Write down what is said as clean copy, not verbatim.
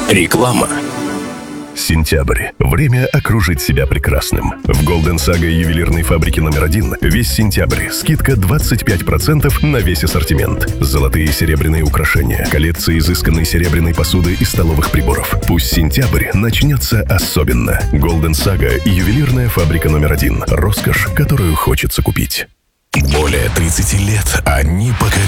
Реклама. Сентябрь. Время окружить себя прекрасным. В Golden Saga ювелирной фабрики номер 1 весь сентябрь скидка 25% на весь ассортимент. Золотые и серебряные украшения, коллекция изысканной серебряной посуды и столовых приборов. Пусть сентябрь начнется особенно. Golden Saga ювелирная фабрика номер 1. Роскошь, которую хочется купить. Более 30 лет они покоряют